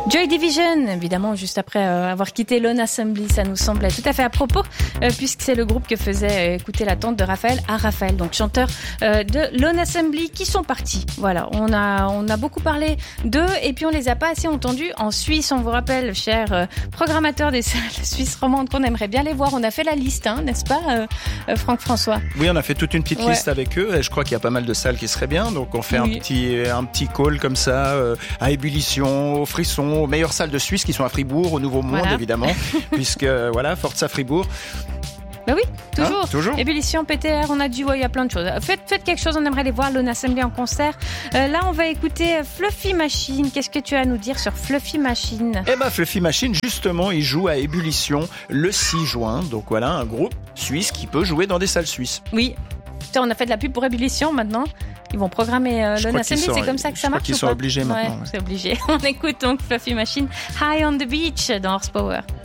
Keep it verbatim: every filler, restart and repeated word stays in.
Joy Division, évidemment, juste après euh, avoir quitté Lone Assembly, ça nous semblait tout à fait à propos, euh, puisque c'est le groupe que faisait euh, écouter la tante de Raphaël à Raphaël, donc chanteur euh, de Lone Assembly, qui sont partis. Voilà, on a on a beaucoup parlé d'eux, et puis on les a pas assez entendus en Suisse. On vous rappelle, cher euh, programmateur des salles suisses romandes, qu'on aimerait bien les voir. On a fait la liste, hein, n'est-ce pas, euh, euh, Franck François? Oui, on a fait toute une petite ouais. liste avec eux, et je crois qu'il y a pas mal de salles qui seraient bien, donc on fait oui. un petit un petit call comme ça, euh, à ébullition, au frisson, aux meilleures salles de Suisse qui sont à Fribourg, au Nouveau Monde, voilà. évidemment, puisque voilà, Forza Fribourg. Ben oui, toujours. Hein, toujours. Ébullition, P T R, on a du, ouais, il y a plein de choses. Faites, faites quelque chose, on aimerait les voir, Lone Assembly en concert. Euh, là, on va écouter Fluffy Machine. Qu'est-ce que tu as à nous dire sur Fluffy Machine? Eh ben, Fluffy Machine, justement, il joue à Ébullition le six juin. Donc voilà, un groupe suisse qui peut jouer dans des salles suisses. Oui. Putain, on a fait de la pub pour Ébullition maintenant. Ils vont programmer euh, Lone Assembly, c'est comme ça que ça marche. Je crois qu'ils sont obligés maintenant. Ouais, ouais. C'est obligé. On écoute donc Fluffy Machine, High on the Beach dans Horsepower.